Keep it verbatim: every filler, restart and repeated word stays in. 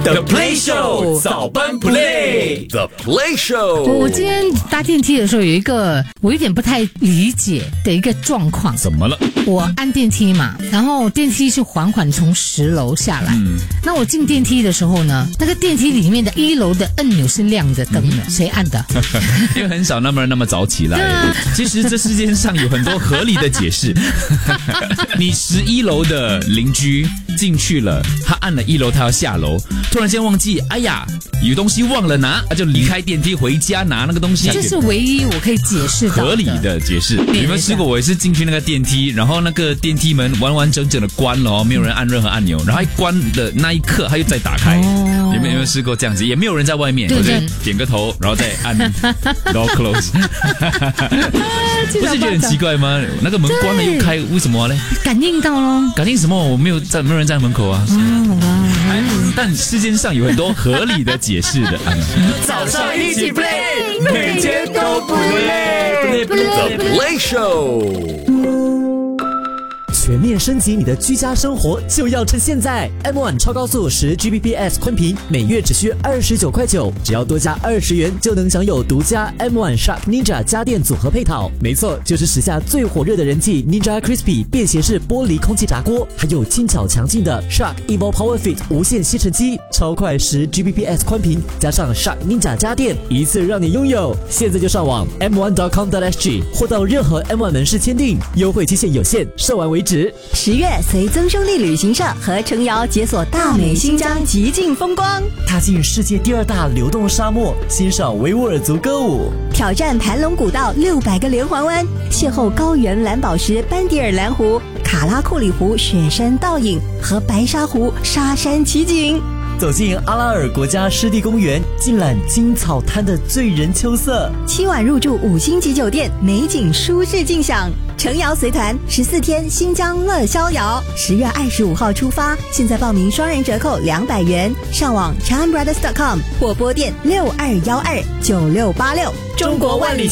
The Play Show 早班 Play The Play Show。 我今天搭电梯的时候有一个我有点不太理解的一个状况。 怎么了？ 我按电梯嘛，然后电梯是缓缓从十楼下来。嗯，那我进电梯的时候呢，那个电梯里面的一楼的按钮是亮着灯的，嗯、谁按的？ 因为很少那么人那么早起来。 啊、 其实这世界上有很多合理的解释。你十一楼的邻居进去了，他按了一楼，他要下楼，突然间忘记，哎呀，有东西忘了拿，他就离开电梯回家拿那个东西。 这是唯一我可以解释到的合理的解释。有没有试过？我也是进去那个电梯，然后那个电梯门完完整整的关了哦，没有人按任何按钮，然后一关的那一刻，他又再打开。哦、有没有有没有试过这样子？也没有人在外面，我就点个头，然后再按 door close。不是觉得很奇怪吗？那个门关了又开，为什么呢？ 感应到咯。 感应什么？我没有在，没有人在门口啊。哦、但世界上有很多合理的解释的。 早上一起 play， 每天都不累。The Play Show。 全面升级你的居家生活就要趁现在 ！M 一 超高速十 G B P S 宽频，每月只需二十九块九，只要多加二十元就能享有独家 M 一 Shark Ninja 家电组合配套。没错，就是时下最火热的人气 Ninja Crispy 便携式玻璃空气炸锅，还有轻巧强劲的 Shark Evo Power Fit 无线吸尘机，超快十 G B P S 宽频，加上 Shark Ninja 家电，一次让你拥有。现在就上网 m 一 点 com 点 s g 或到任何 M 一 门市签订，优惠期限有限，售完为止。 十月随曾兄弟旅行社和程瑶解锁大美新疆极尽风光， 踏进世界第二大流动沙漠，欣赏维吾尔族歌舞， 挑战盘龙古道六百个连环弯，邂逅高原蓝宝石班迪尔蓝湖、卡拉库里湖雪山倒影和白沙湖沙山奇景。 走进阿拉尔国家湿地公园，尽览金草滩的醉人秋色。 七晚入住五星级酒店，美景舒适尽享。程瑶随团十四天新疆乐逍遥，十月二十五号出发，现在报名双人折扣两百元。上网 charm brothers dot com 或拨电六二一二九六八六。 中国万里